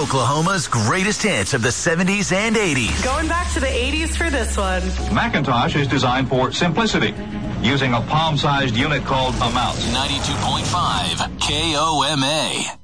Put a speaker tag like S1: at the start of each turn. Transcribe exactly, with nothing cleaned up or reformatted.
S1: Oklahoma's greatest hits of the seventies and eighties.
S2: Going back to the eighties for this one.
S3: Macintosh is designed for simplicity, using a palm-sized unit called a mouse.
S1: ninety-two point five K O M A.